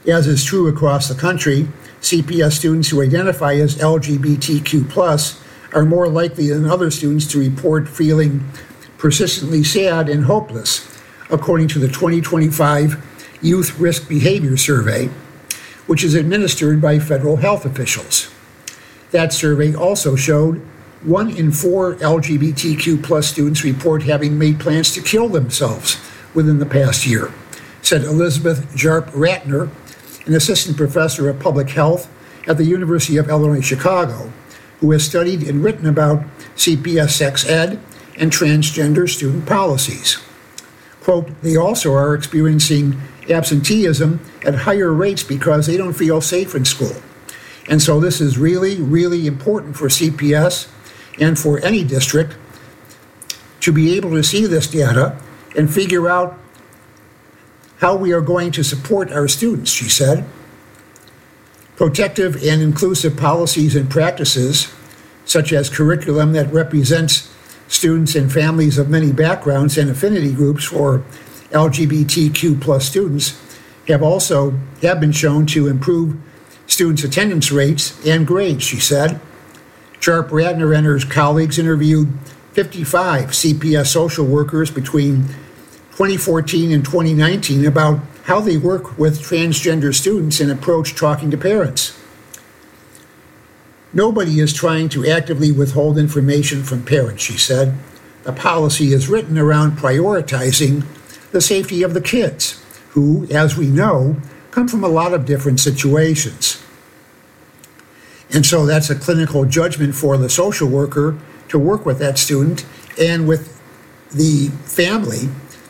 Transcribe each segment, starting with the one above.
As is true across the country, CPS students who identify as LGBTQ+ are more likely than other students to report feeling persistently sad and hopeless, according to the 2025 Youth Risk Behavior Survey, which is administered by federal health officials. That survey also showed 1 in 4 LGBTQ+ students report having made plans to kill themselves within the past year, said Elizabeth Jarp-Ratner, an assistant professor of public health at the University of Illinois Chicago, who has studied and written about CPS sex ed and transgender student policies. Quote, they also are experiencing absenteeism at higher rates because they don't feel safe in school. And so this is really, really important for CPS and for any district to be able to see this data and figure out how we are going to support our students, she said. Protective and inclusive policies and practices, such as curriculum that represents students and families of many backgrounds and affinity groups for LGBTQ+ students, have been shown to improve students' attendance rates and grades, she said. Jarp-Ratner and her colleagues interviewed 55 CPS social workers between 2014 and 2019 about how they work with transgender students and approach talking to parents. Nobody is trying to actively withhold information from parents, she said. The policy is written around prioritizing the safety of the kids, who, as we know, come from a lot of different situations. And so that's a clinical judgment for the social worker to work with that student and with the family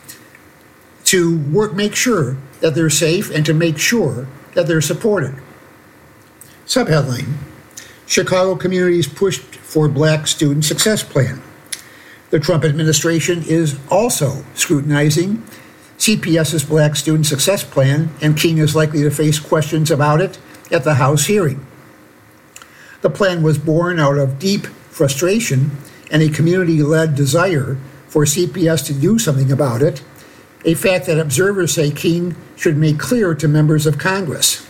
to make sure that they're safe and to make sure that they're supported. Subheadline, Chicago communities pushed for Black Student Success Plan. The Trump administration is also scrutinizing CPS's Black Student Success Plan, and King is likely to face questions about it at the House hearing. The plan was born out of deep frustration and a community-led desire for CPS to do something about it, a fact that observers say King should make clear to members of Congress.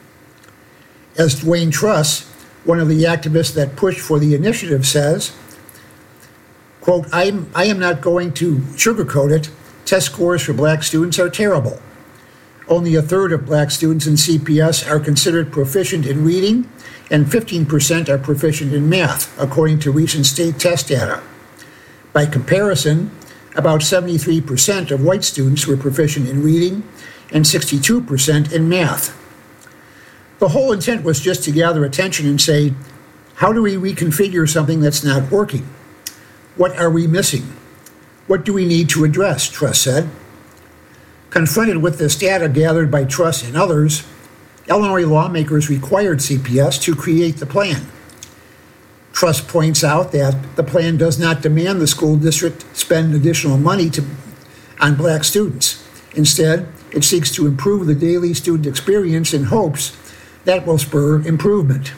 As Dwayne Truss, one of the activists that pushed for the initiative, says, quote, I am not going to sugarcoat it. Test scores for Black students are terrible. Only a third of Black students in CPS are considered proficient in reading, and 15% are proficient in math, according to recent state test data. By comparison, about 73% of white students were proficient in reading and 62% in math. The whole intent was just to gather attention and say, how do we reconfigure something that's not working? What are we missing? What do we need to address, Truss said. Confronted with this data gathered by Truss and others, Illinois lawmakers required CPS to create the plan. Truss points out that the plan does not demand the school district spend additional money on Black students. Instead, it seeks to improve the daily student experience in hopes that will spur improvement.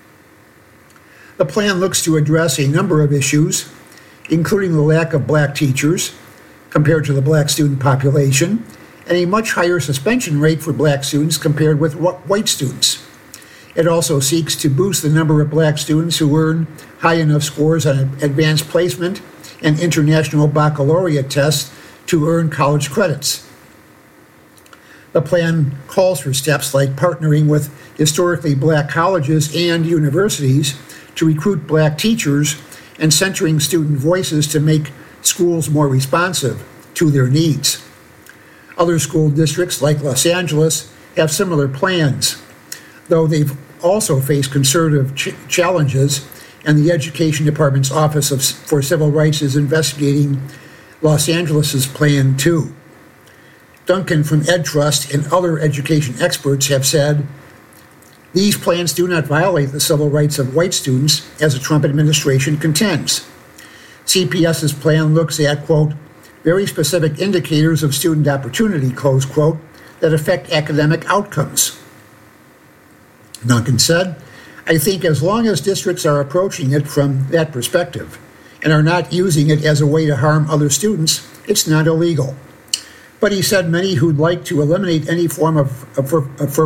The plan looks to address a number of issues, including the lack of Black teachers compared to the Black student population, and a much higher suspension rate for Black students compared with white students. It also seeks to boost the number of Black students who earn high enough scores on advanced placement and international baccalaureate tests to earn college credits. The plan calls for steps like partnering with historically Black colleges and universities to recruit Black teachers and centering student voices to make schools more responsive to their needs. Other school districts like Los Angeles have similar plans, though they've also faced conservative challenges, and the Education Department's Office for Civil Rights is investigating Los Angeles's plan too. Duncan from EdTrust and other education experts have said, these plans do not violate the civil rights of white students, as the Trump administration contends. CPS's plan looks at, quote, very specific indicators of student opportunity, close quote, that affect academic outcomes. Duncan said, I think as long as districts are approaching it from that perspective and are not using it as a way to harm other students, it's not illegal. But he said many who'd like to eliminate any form of